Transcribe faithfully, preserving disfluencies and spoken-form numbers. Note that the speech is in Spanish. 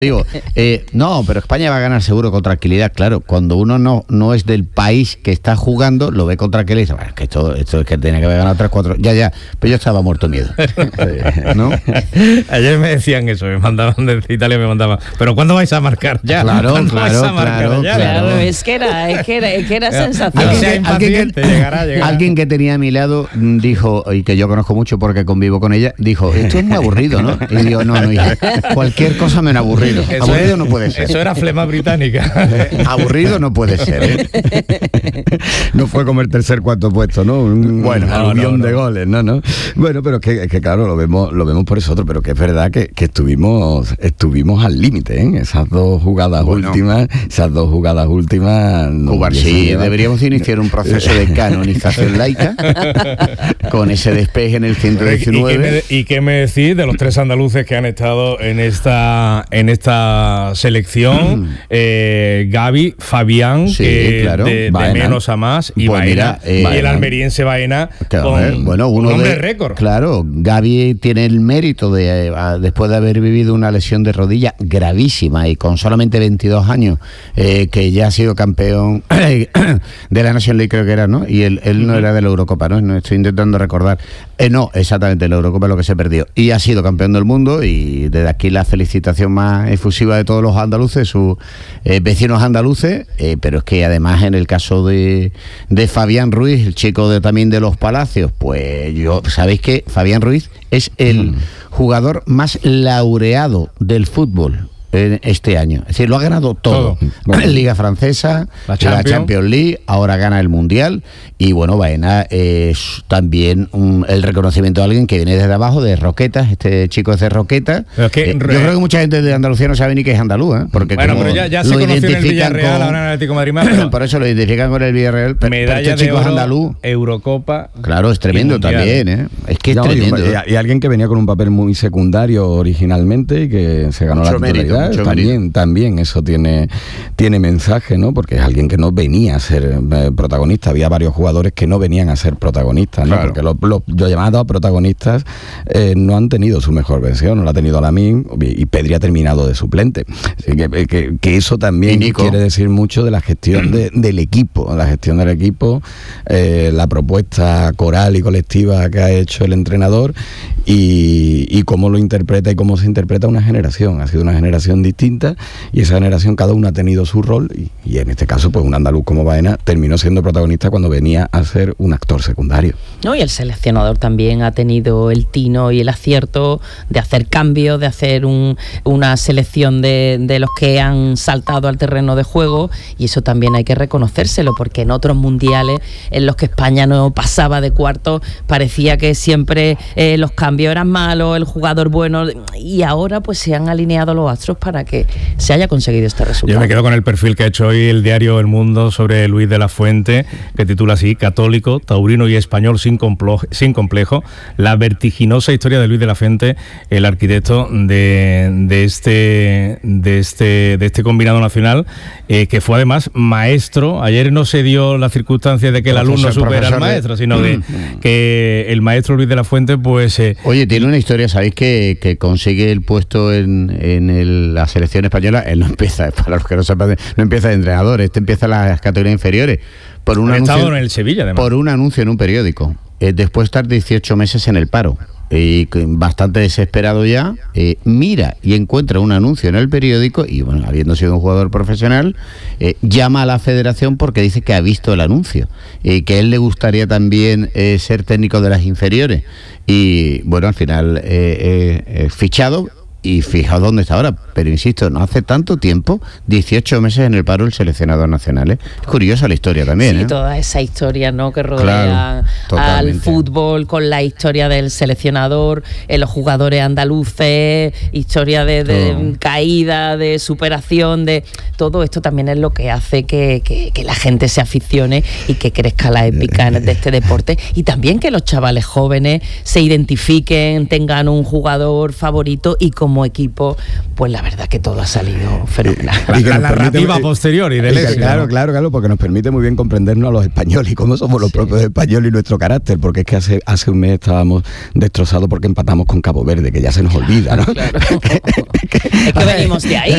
Digo, eh, no, pero España va a ganar seguro con tranquilidad, claro. Cuando uno no, no es del país que está jugando, lo ve con tranquilidad y dice, bueno, es que esto, esto es que tenía que haber ganado tres, cuatro. Ya, ya, pero yo estaba muerto de miedo. ¿No? Ayer me decían eso, me mandaban desde Italia, me mandaban, pero ¿cuándo vais a marcar ya? Claro, claro, claro, ya? claro. Claro, es que era, es que era, es que era sensación. No sea impaciente, llegará, llegará. Alguien que tenía a mi lado dijo, y que yo conozco mucho porque convivo con ella, dijo, esto es muy aburrido, ¿no? Y digo, no, no, hija, cualquier cosa menos aburrido. Eso aburrido es, no puede ser. Eso era flema británica. Eh, aburrido no puede ser, ¿eh? No fue como el tercer cuarto puesto, ¿no? Un, bueno, un aluvión no, no, de no. goles, no, no. Bueno, pero es que, es que claro, lo vemos, lo vemos por eso otro, pero que es verdad que, que estuvimos, estuvimos al límite, ¿eh? Esas dos jugadas bueno. últimas, esas dos jugadas últimas. Cubar, sí, llevar. Deberíamos iniciar un proceso de canonización laica con ese despeje en el ciento diecinueve. ¿Y qué, me, ¿Y qué me decís de los tres andaluces que han estado en esta en esta selección? eh, Gavi, Fabián, Sí, que claro. de, de Baena. menos a más, y Pues Baena, mira, eh, y el Baena. almeriense Baena, Claro, con eh, bueno, uno un hombre de, récord. Claro, Gavi tiene el mérito de, eh, a, después de haber vivido una lesión de rodilla gravísima y con solamente veintidós años, eh, que ya ha sido campeón de la National League, creo que era, ¿no? Y él, él no era de la Eurocopa, ¿no? No estoy intentando recordar. Eh, no, exactamente, la Eurocopa es lo que se perdió. Y ha sido campeón del mundo, y desde aquí la felicitación más efusiva de todos los andaluces, sus eh, vecinos andaluces, eh, pero es que además en el caso de, de Fabián Ruiz, el chico de, también de Los Palacios, pues yo, sabéis que Fabián Ruiz es el mm. jugador más laureado del fútbol en este año, es decir, lo ha ganado todo, todo. Bueno, Liga Francesa, la Champions. la Champions League, ahora gana el Mundial, y bueno, Baena es también un, el reconocimiento de alguien que viene desde abajo, de Roquetas, este chico es de Roquetas. Es que, eh, yo creo que mucha gente de Andalucía no sabe ni que es andaluz, ¿eh? Porque bueno, como pero ya, ya lo se conoció en el Villarreal, con, ahora en el Atlético de Madrid más, pero por eso lo identifican con el Villarreal, pero, medalla pero este de chico oro, es andaluz. Eurocopa. Claro, es tremendo también, ¿eh? Es que es no, tremendo. Y, y, y alguien que venía con un papel muy secundario originalmente y que se ganó mucho la titularidad, mérito, mucho también mérito. También eso tiene, tiene mensaje, ¿no? Porque es alguien que no venía a ser eh, protagonista. Había varios jugadores que no venían a ser protagonistas, ¿no? Claro. Porque los, los, los llamados protagonistas eh, no han tenido su mejor versión, no la ha tenido Lamine, y Pedri ha terminado de suplente. Así que, que, que eso también quiere decir mucho de la gestión de, del equipo, la gestión del equipo, eh, la propuesta coral y colectiva que ha hecho el entrenador, y, y cómo lo interpreta y cómo se interpreta una generación. Ha sido una generación distinta, y esa generación cada uno ha tenido su rol, y, y en este caso pues un andaluz como Baena terminó siendo protagonista cuando venía a ser un actor secundario. No, y el seleccionador también ha tenido el tino y el acierto de hacer cambios, de hacer un, una selección de, de los que han saltado al terreno de juego, y eso también hay que reconocérselo, porque en otros mundiales en los que España no pasaba de cuartos parecía que siempre eh, los cambios eran malos, el jugador bueno, y ahora pues se han alineado los astros para que se haya conseguido este resultado. Yo me quedo con el perfil que ha hecho hoy el diario El Mundo sobre Luis de la Fuente, que titula así: católico, taurino y español sin, complo- sin complejo, la vertiginosa historia de Luis de la Fuente, el arquitecto de, de este de este de este combinado nacional, eh, que fue además maestro. Ayer no se dio la circunstancia de que el profesor, alumno supera al maestro, sino de que el maestro Luis de la Fuente pues eh, oye, tiene una historia, ¿sabéis que, que consigue el puesto en, en el, la selección española? Él no empieza, para los que no sepan, no empieza de entrenador, este empieza en las categorías inferiores. Por un ha anuncio, estado en el Sevilla, además. Por un anuncio en un periódico. Eh, después de estar dieciocho meses en el paro, y bastante desesperado ya, eh, mira y encuentra un anuncio en el periódico, y bueno, habiendo sido un jugador profesional, eh, llama a la federación porque dice que ha visto el anuncio, y eh, que a él le gustaría también eh, ser técnico de las inferiores, y bueno, al final eh, eh, eh, fichado. Y fijaos dónde está ahora, pero insisto, no hace tanto tiempo, dieciocho meses en el paro el seleccionador nacional, ¿eh? Es curiosa la historia también, sí, ¿eh? Toda esa historia, ¿no?, que rodea claro, al fútbol, con la historia del seleccionador, eh, los jugadores andaluces, historia de, de oh. caída, de superación, de todo esto también es lo que hace que, que, que la gente se aficione y que crezca la épica de este deporte, y también que los chavales jóvenes se identifiquen, tengan un jugador favorito, y como como equipo, pues la verdad que todo ha salido fenomenal. La, la narrativa permite, posterior y del éxito. Claro, claro, claro, porque nos permite muy bien comprendernos a los españoles y cómo somos los sí. propios españoles y nuestro carácter, porque es que hace, hace un mes estábamos destrozados porque empatamos con Cabo Verde, que ya se nos claro, olvida, ¿no? Claro. Es que venimos de ahí.